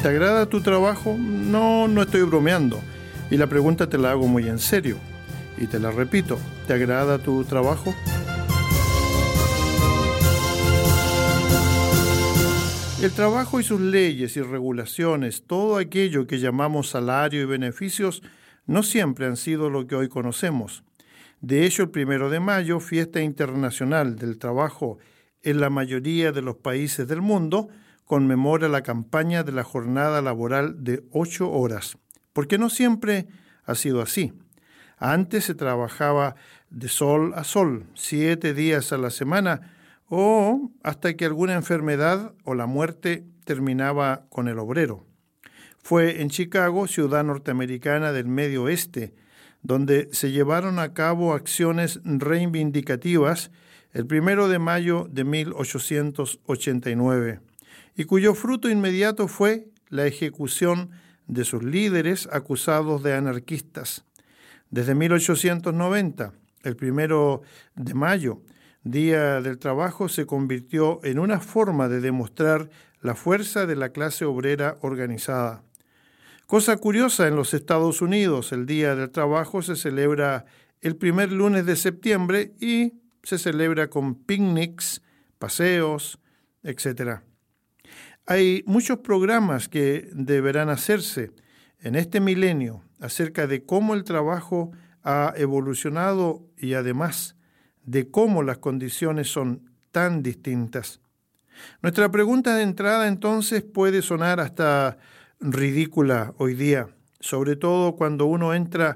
¿Te agrada tu trabajo? No, no estoy bromeando. Y la pregunta te la hago muy en serio. Y te la repito, ¿te agrada tu trabajo? El trabajo y sus leyes y regulaciones, todo aquello que llamamos salario y beneficios, no siempre han sido lo que hoy conocemos. De hecho, el 1 de mayo, fiesta internacional del trabajo en la mayoría de los países del mundo, conmemora la campaña de la jornada laboral de 8 horas, porque no siempre ha sido así. Antes se trabajaba de sol a sol, 7 días a la semana, o hasta que alguna enfermedad o la muerte terminaba con el obrero. Fue en Chicago, ciudad norteamericana del Medio Oeste, donde se llevaron a cabo acciones reivindicativas el 1 de mayo de 1889, y cuyo fruto inmediato fue la ejecución de sus líderes acusados de anarquistas. Desde 1890, el 1 de mayo, Día del Trabajo, se convirtió en una forma de demostrar la fuerza de la clase obrera organizada. Cosa curiosa, en los Estados Unidos, el Día del Trabajo se celebra el primer lunes de septiembre y se celebra con picnics, paseos, etc. Hay muchos programas que deberán hacerse en este milenio acerca de cómo el trabajo ha evolucionado y además de cómo las condiciones son tan distintas. Nuestra pregunta de entrada entonces puede sonar hasta ridícula hoy día, sobre todo cuando uno entra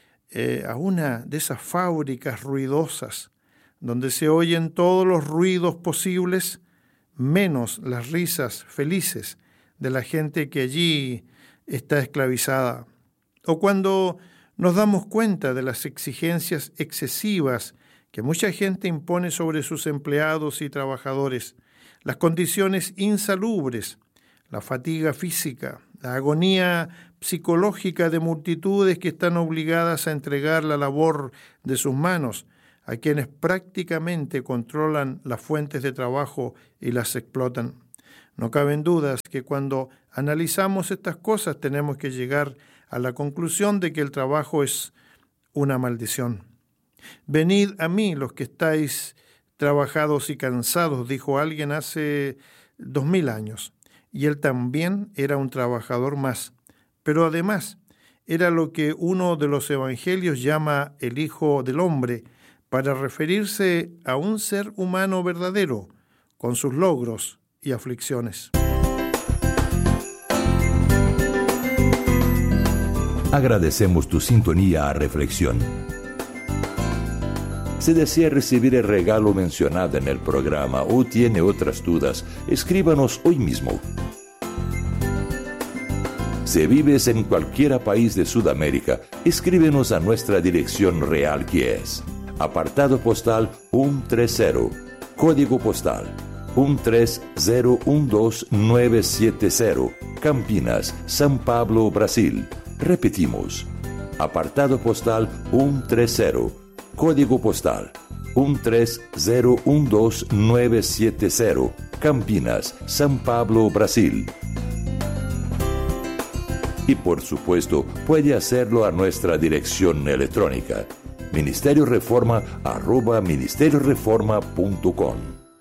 a una de esas fábricas ruidosas, donde se oyen todos los ruidos posibles, menos las risas felices de la gente que allí está esclavizada. O cuando nos damos cuenta de las exigencias excesivas que mucha gente impone sobre sus empleados y trabajadores, las condiciones insalubres, la fatiga física, la agonía psicológica de multitudes que están obligadas a entregar la labor de sus manos a quienes prácticamente controlan las fuentes de trabajo y las explotan. No caben dudas que cuando analizamos estas cosas tenemos que llegar a la conclusión de que el trabajo es una maldición. Venid a mí los que estáis trabajados y cansados, dijo alguien hace 2000 años. Y él también era un trabajador más. Pero además era lo que uno de los evangelios llama el Hijo del Hombre, para referirse a un ser humano verdadero, con sus logros y aflicciones. Agradecemos tu sintonía a Reflexión. Si desea recibir el regalo mencionado en el programa o tiene otras dudas, escríbanos hoy mismo. Si vives en cualquier país de Sudamérica, escríbenos a nuestra dirección real, que es apartado postal 130, código postal 13012970, Campinas, São Paulo, Brasil. Repetimos, apartado postal 130, código postal 13012970, Campinas, São Paulo, Brasil. Y por supuesto, puede hacerlo a nuestra dirección electrónica, ministerioreforma@ministerioreforma.com.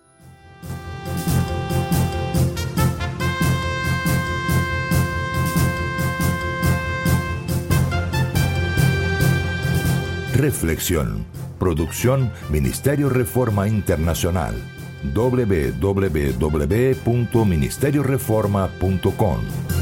Reflexión. Producción Ministerio Reforma Internacional. www.ministerioreforma.com